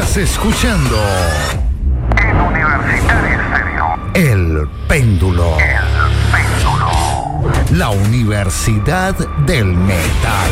Estás escuchando En Universitario Estéreo. El Péndulo. El Péndulo. La Universidad del Metal.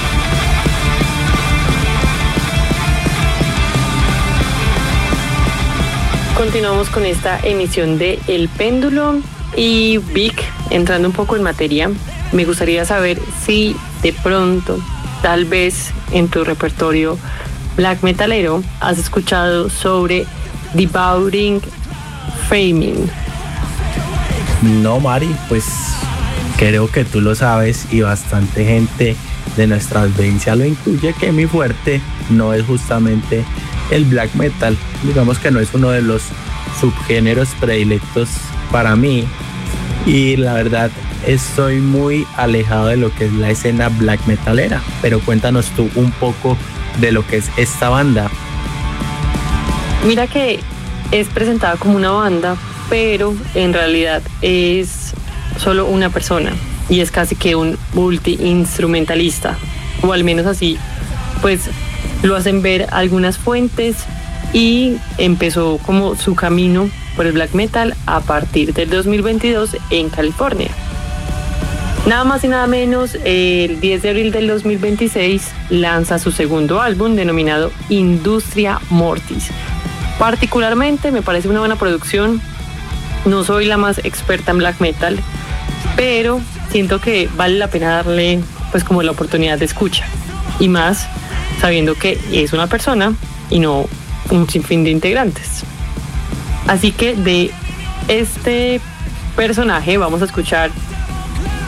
Continuamos con esta emisión de El Péndulo y Vic, entrando un poco en materia, me gustaría saber si de pronto, tal vez en tu repertorio black metalero, has escuchado sobre Devouring Framing. No, Mari, pues creo que tú lo sabes y bastante gente de nuestra audiencia lo incluye, que mi fuerte no es justamente el black metal. Digamos que no es uno de los subgéneros predilectos para mí y la verdad estoy muy alejado de lo que es la escena black metalera. Pero cuéntanos tú un poco de lo que es esta banda. Mira que es presentada como una banda, pero en realidad es solo una persona y es casi que un multi-instrumentalista, o al menos así pues lo hacen ver algunas fuentes, y empezó como su camino por el black metal a partir del 2022 en California. Nada más y nada menos, el 10 de abril del 2026 lanza su segundo álbum denominado Industria Mortis. Particularmente me parece una buena producción. No soy la más experta en black metal, pero siento que vale la pena darle pues como la oportunidad de escucha, y más sabiendo que es una persona y no un sinfín de integrantes. Así que de este personaje vamos a escuchar